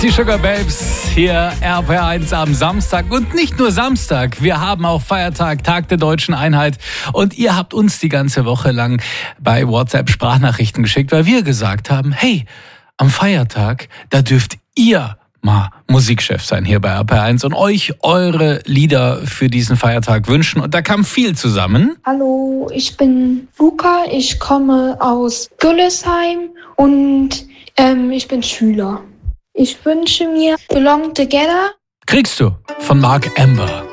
Die Sugar Babes hier RPR1 am Samstag und nicht nur Samstag, wir haben auch Feiertag, Tag der Deutschen Einheit und ihr habt uns die ganze Woche lang bei WhatsApp Sprachnachrichten geschickt, weil wir gesagt haben, hey, am Feiertag, da dürft ihr mal Musikchef sein hier bei RPR1 und euch eure Lieder für diesen Feiertag wünschen und da kam viel zusammen. Hallo, ich bin Luca, ich komme aus Güllesheim und ich bin Schüler. Ich wünsche mir Belong Together. Kriegst du von Mark Amber.